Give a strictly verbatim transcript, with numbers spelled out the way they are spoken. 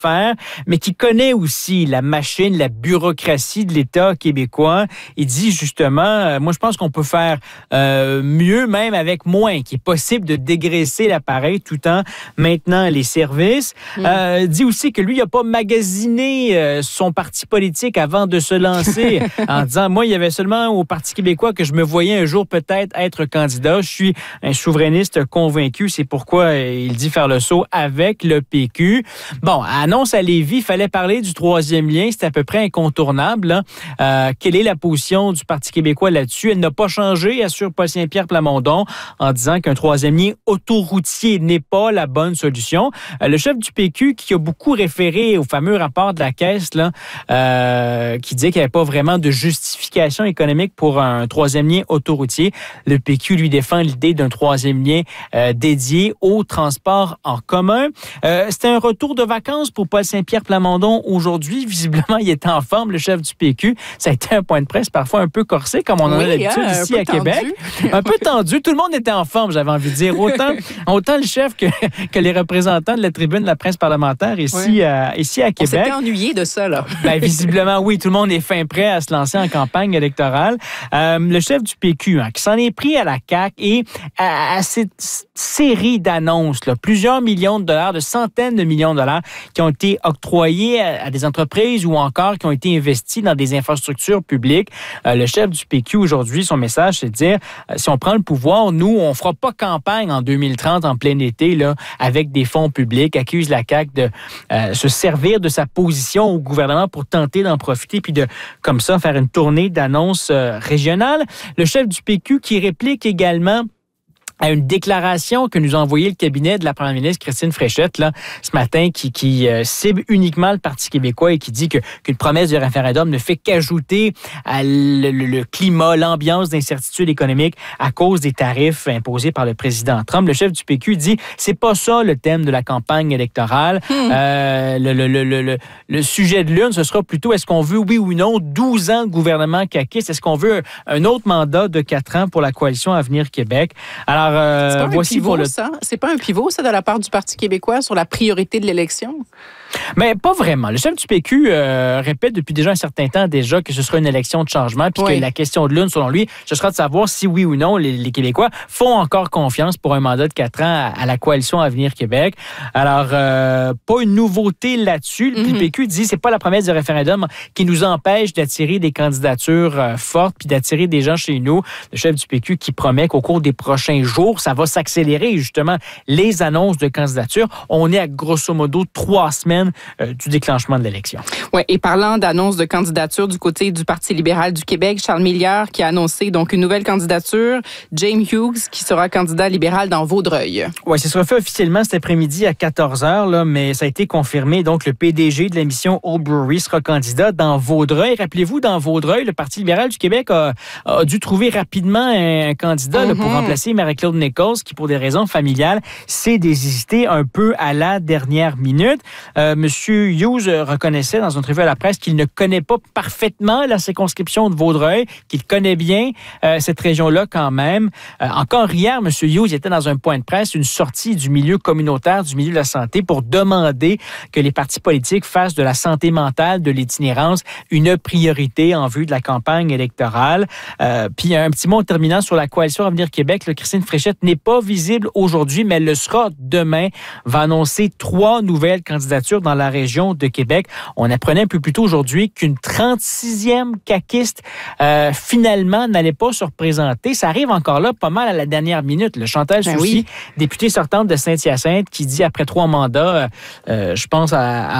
faire, mais qui connaît aussi la machine, la bureaucratie de l'État québécois. Il dit justement, euh, moi je pense qu'on peut faire euh, mieux même avec moins, qu'il est possible de dégraisser l'appareil tout en maintenant les services. Mmh. Euh, dit aussi que lui, il n'a pas magasiné euh, son parti politique avant de se lancer en disant, moi, il y avait seulement au Parti québécois que je me voyais un jour peut-être être candidat. Je suis un souverainiste convaincu. C'est pourquoi il dit faire le saut avec le P Q. Bon, annonce à Lévis, il fallait parler du troisième lien. C'est à peu près incontournable. Hein? Euh, quelle est la position du Parti québécois là-dessus? Elle n'a pas changé, assure Paul Saint-Pierre Plamondon, en disant qu'un troisième lien autoroutier n'est pas la bonne solution. Euh, le chef du P Q, qui a beaucoup référé au fameux rapport de la Caisse, là, euh, qui disait qu'il n'y avait pas vraiment de justification économique pour un troisième lien autoroutier. Le P Q lui défend l'idée d'un troisième lien euh, dédié au transport en commun. Euh, c'était un retour de vacances pour Paul Saint-Pierre Plamondon aujourd'hui. Visiblement, il était en forme, le chef du P Q. Ça a été un point de presse parfois un peu corsé, comme on en oui, a l'habitude hein, ici à tendu. Québec. Un peu tendu. Tout le monde était en forme, j'avais envie de dire. Autant, autant le chef que, que les représentants de la tribune de la presse parlementaire ici, oui. à, ici à Québec. On s'était ennuyé de ça, là. Ben, visiblement, oui. Tout le monde est fin prêt à se lancer en campagne électorale. Euh, le chef du P Q, hein, qui s'en est pris à la C A Q et à, à cette série d'annonces, là, plusieurs millions de dollars, de centaines de millions de dollars qui ont été octroyés à, à des entreprises ou encore qui ont été investis dans des infrastructures publiques. Euh, le chef du P Q aujourd'hui, son message, c'est de dire, euh, si on prend le pouvoir, nous, on fera pas campagne en deux mille trente en plein été là, avec des fonds publics, accuse la C A Q de euh, se servir de sa position au gouvernement pour tenter d'en profiter puis de, comme ça, faire une tournée d'annonces euh, régionales. Le chef du P Q qui réplique également à une déclaration que nous a envoyée le cabinet de la première ministre Christine Fréchette là, ce matin qui, qui euh, cible uniquement le Parti québécois et qui dit que, qu'une promesse de référendum ne fait qu'ajouter à le, le, le climat, l'ambiance d'incertitude économique à cause des tarifs imposés par le président Trump. Le chef du P Q dit c'est pas ça le thème de la campagne électorale. Hmm. Euh, le, le, le, le, le sujet de l'urne, ce sera plutôt est-ce qu'on veut, oui ou non, douze ans de gouvernement caquiste? Est-ce qu'on veut un autre mandat de quatre ans pour la coalition Avenir Québec? Alors, Euh, c'est pas un voici pivot, pour le... ça? C'est pas un pivot, ça, de la part du Parti québécois sur la priorité de l'élection? Mais pas vraiment. Le chef du P Q euh, répète depuis déjà un certain temps déjà que ce sera une élection de changement puis oui. que la question de l'une, selon lui, ce sera de savoir si oui ou non les, les Québécois font encore confiance pour un mandat de quatre ans à, à la coalition Avenir Québec. Alors, euh, pas une nouveauté là-dessus. Mm-hmm. Le P Q dit c'est pas la promesse du référendum qui nous empêche d'attirer des candidatures euh, fortes puis d'attirer des gens chez nous. Le chef du P Q qui promet qu'au cours des prochains jours, ça va s'accélérer justement les annonces de candidature. On est à grosso modo trois semaines Euh, du déclenchement de l'élection. Oui, et parlant d'annonce de candidature du côté du Parti libéral du Québec, Charles Milliard qui a annoncé donc une nouvelle candidature, James Hughes qui sera candidat libéral dans Vaudreuil. Oui, ça sera fait officiellement cet après-midi à quatorze heures, là, mais ça a été confirmé. Donc, le P D G de l'émission Old Brewery sera candidat dans Vaudreuil. Rappelez-vous, dans Vaudreuil, le Parti libéral du Québec a, a dû trouver rapidement un candidat mm-hmm. là, pour remplacer Marie-Claude Nichols, qui, pour des raisons familiales, s'est désisté un peu à la dernière minute. Euh, Monsieur Hughes reconnaissait dans une entrevue à la presse qu'il ne connaît pas parfaitement la circonscription de Vaudreuil, qu'il connaît bien euh, cette région-là quand même. Euh, encore hier, Monsieur Hughes était dans un point de presse, une sortie du milieu communautaire, du milieu de la santé, pour demander que les partis politiques fassent de la santé mentale, de l'itinérance, une priorité en vue de la campagne électorale. Euh, puis un petit mot en terminant sur la coalition Avenir Québec. Là, Christine Fréchette n'est pas visible aujourd'hui, mais elle le sera demain. Va annoncer trois nouvelles candidatures dans la région de Québec. On apprenait un peu plus tôt aujourd'hui qu'une trente-sixième caquiste euh, finalement n'allait pas se représenter. Ça arrive encore là pas mal à la dernière minute. Le Chantal ben Soucy, oui. députée sortante de Saint-Hyacinthe, qui dit après trois mandats, euh, euh, je pense à, à